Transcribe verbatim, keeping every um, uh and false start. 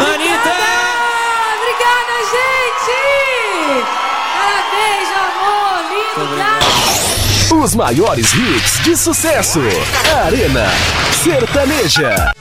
Anitta! Obrigada, gente! Parabéns, amor! Lindo, obrigada! Os maiores hits de sucesso. Arena Sertaneja.